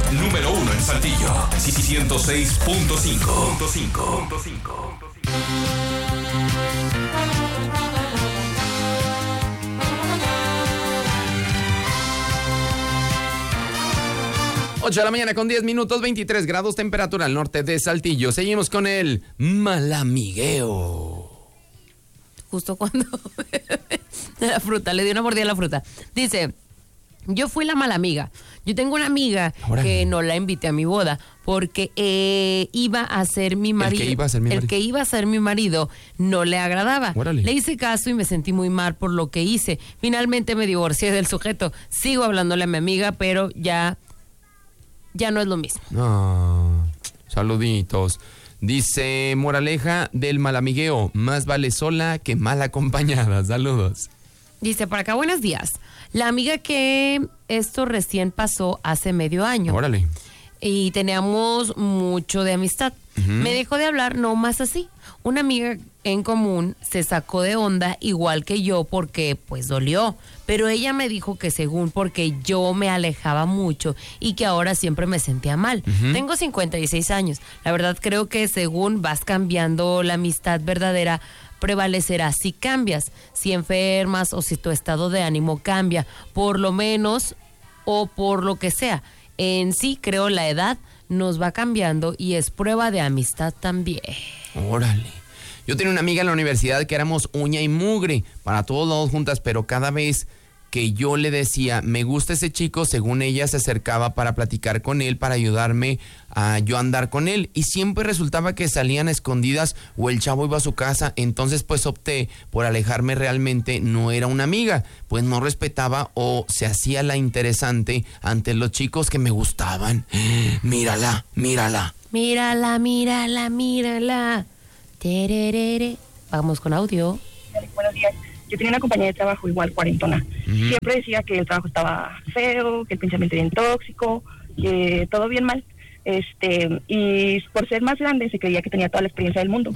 Número 1 en Saltillo. 106.5. 8 de la mañana con 10 minutos, 23 grados temperatura al norte de Saltillo. Seguimos con el malamigueo. Justo cuando la fruta, le di una mordida a la fruta. Dice, yo fui la mala amiga. Yo tengo una amiga que no la invité a mi boda porque iba a ser mi marido. El que iba a ser mi marido no le agradaba. Órale. Le hice caso y me sentí muy mal por lo que hice. Finalmente me divorcié del sujeto. Sigo hablándole a mi amiga, pero ya no es lo mismo. Saluditos. Dice, moraleja del malamigueo, más vale sola que mal acompañada. Saludos. Dice, por acá, buenos días. La amiga que esto recién pasó hace medio año. Órale. Y teníamos mucho de amistad. Me dejó de hablar, no más así. Una amiga en común se sacó de onda igual que yo porque pues dolió. Pero ella me dijo que según porque yo me alejaba mucho y que ahora siempre me sentía mal. Tengo 56 años. La verdad creo que según vas cambiando la amistad verdadera, prevalecerá si cambias, si enfermas o si tu estado de ánimo cambia, por lo menos o por lo que sea. En sí, creo la edad nos va cambiando y es prueba de amistad también. Órale. Yo tenía una amiga en la universidad que éramos uña y mugre para todos lados juntas, pero cada vez que yo le decía, me gusta ese chico, según ella se acercaba para platicar con él, para ayudarme a yo andar con él. Y siempre resultaba que salían escondidas o el chavo iba a su casa. Entonces pues opté por alejarme. Realmente no era una amiga, pues no respetaba o se hacía la interesante ante los chicos que me gustaban. Mírala. Mírala. Tererere. Vamos con audio. Buenos días. Yo tenía una compañera de trabajo igual cuarentona. Siempre decía que el trabajo estaba feo, que el pensamiento bien tóxico, que todo bien mal. Y por ser más grande se creía que tenía toda la experiencia del mundo.